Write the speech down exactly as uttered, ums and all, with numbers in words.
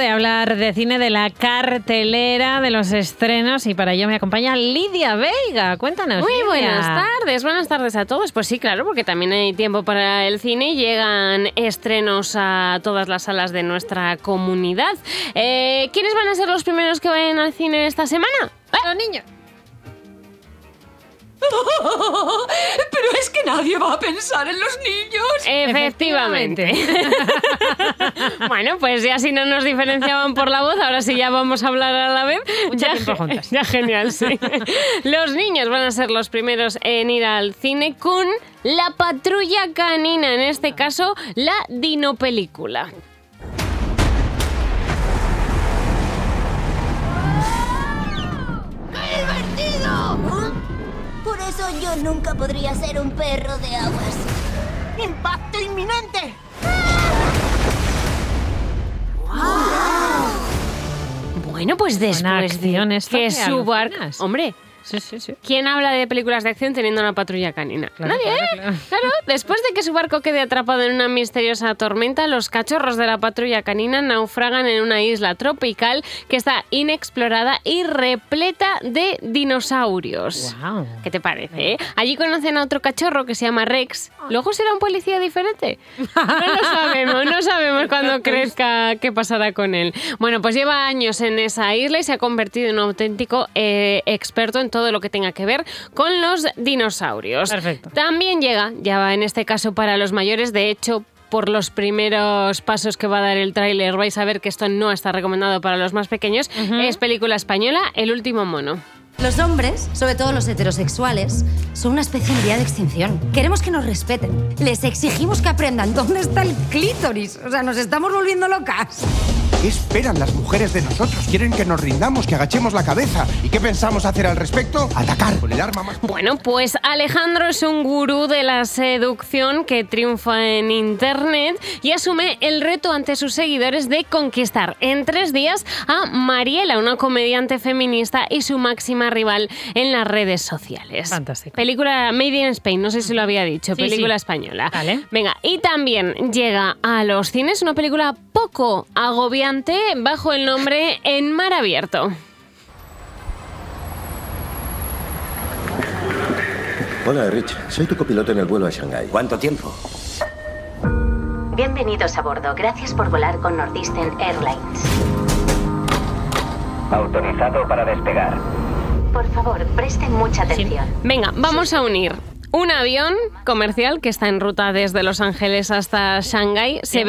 de hablar de cine, de la cartelera, de los estrenos, y para ello me acompaña Lidia Veiga. Cuéntanos, Muy Lidia. buenas tardes, buenas tardes a todos. Pues sí, claro, porque también hay tiempo para el cine y llegan estrenos a todas las salas de nuestra comunidad. Eh, ¿Quiénes van a ser los primeros que vayan al cine esta semana? Los niños. Pero es que nadie va a pensar en los niños. Efectivamente. Bueno, pues ya si no nos diferenciaban por la voz, ahora sí ya vamos a hablar a la vez. Mucho ya, tiempo juntas. Ya genial, sí. Los niños van a ser los primeros en ir al cine con La Patrulla Canina, en este caso la Dinopelícula. ¡Qué divertido! Por eso yo nunca podría ser un perro de aguas. ¡Impacto inminente! Bueno, pues después acción de esto que que su barco... alucinas. Hombre... Sí, sí, sí. ¿Quién habla de películas de acción teniendo una patrulla canina? Claro, Nadie, claro, ¿eh? claro. Claro, después de que su barco quede atrapado en una misteriosa tormenta, los cachorros de la patrulla canina naufragan en una isla tropical que está inexplorada y repleta de dinosaurios. Wow. ¿Qué te parece, eh? Allí conocen a otro cachorro que se llama Rex. ¿Luego será un policía diferente? No lo sabemos, no sabemos cuando crezca qué pasará con él. Bueno, pues lleva años en esa isla y se ha convertido en un auténtico eh, experto en todo lo que tenga que ver con los dinosaurios. Perfecto. También llega, ya va en este caso para los mayores, de hecho, por los primeros pasos que va a dar el tráiler vais a ver que esto no está recomendado para los más pequeños. Uh-huh. Es película española, El último mono. Los hombres, sobre todo los heterosexuales, son una especie en vía de extinción. Queremos que nos respeten. Les exigimos que aprendan dónde está el clítoris. O sea, nos estamos volviendo locas. ¿Qué esperan las mujeres de nosotros? ¿Quieren que nos rindamos, que agachemos la cabeza? ¿Y qué pensamos hacer al respecto? Atacar con el arma más... Bueno, pues Alejandro es un gurú de la seducción que triunfa en internet y asume el reto ante sus seguidores de conquistar en tres días a Mariela, una comediante feminista y su máxima rival en las redes sociales. Fantástico. Película Made in Spain, no sé si lo había dicho, Sí, película sí. española. Vale. Venga, y también llega a los cines una película poco agobiante bajo el nombre En mar abierto. Hola, Rich. Soy tu copiloto en el vuelo a Shanghái. ¿Cuánto tiempo? Bienvenidos a bordo. Gracias por volar con Northeastern Airlines. Autorizado para despegar. Por favor, presten mucha atención. Venga, vamos a unir un avión comercial que está en ruta desde Los Ángeles hasta Shanghái. Se